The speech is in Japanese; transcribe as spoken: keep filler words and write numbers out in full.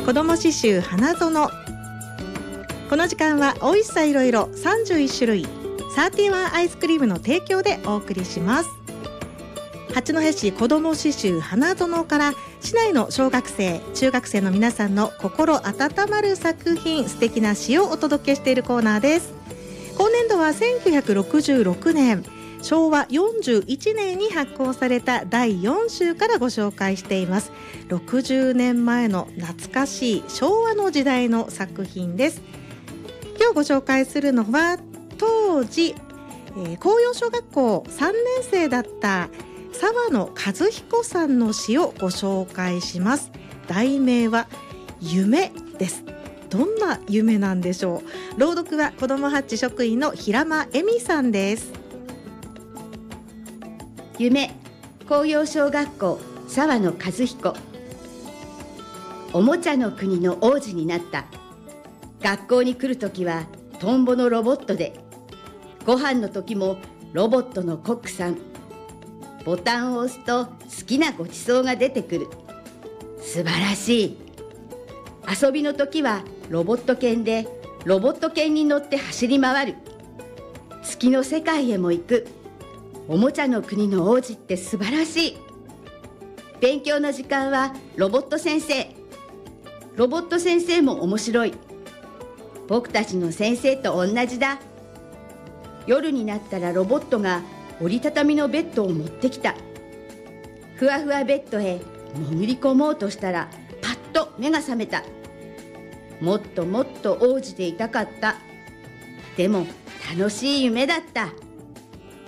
子ども刺繍花園。この時間はおいしさいろいろさんじゅういち種類サーティワンアイスクリームの提供でお送りします。八戸市子ども刺繍花園から市内の小学生中学生の皆さんの心温まる作品、素敵な詩をお届けしているコーナーです。今年度はせんきゅうひゃくろくじゅうろくねんしょうわよんじゅういちねんに発行されただいよん集からご紹介しています。ろくじゅうねんまえの懐かしい昭和の時代の作品です。今日ご紹介するのは当時、えー、紅葉小学校さんねん生だった沢野和彦さんの詩をご紹介します。題名は夢です。どんな夢なんでしょう。朗読は子どもハッチ職員の平間恵美さんです。 夢、紅葉小学校沢野和彦。おもちゃの国の王子になった。学校に来るときはトンボのロボットで、ご飯の時もロボットのコックさん。ボタンを押すと好きなごちそうが出てくる。素晴らしい。遊びの時はロボット犬でロボット犬に乗って走り回る。月の世界へも行く。おもちゃの国の王子って素晴らしい。勉強の時間はロボット先生。ロボット先生も面白い。僕たちの先生と同じだ。夜になったらロボットが折りたたみのベッドを持ってきた。ふわふわベッドへ潜り込もうとしたらパッと目が覚めた。もっともっと王子でいたかった。でも楽しい夢だった。